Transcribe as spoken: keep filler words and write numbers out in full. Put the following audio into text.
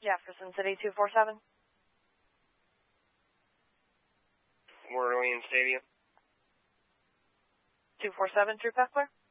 Jefferson City two four seven. Orleans Stadium. two four seven, True Pass Clear.